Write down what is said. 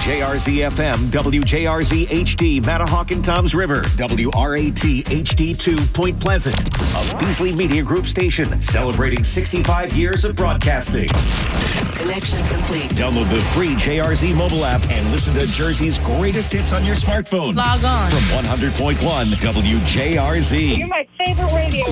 WJRZ FM, WJRZ HD, Matahawk Toms River, WRAT HD2, Point Pleasant. A Beasley Media Group station celebrating 65 years of broadcasting. Connection complete. Download the free JRZ mobile app and listen to Jersey's greatest hits on your smartphone. Log on. From 100.1 WJRZ. You're my favorite radio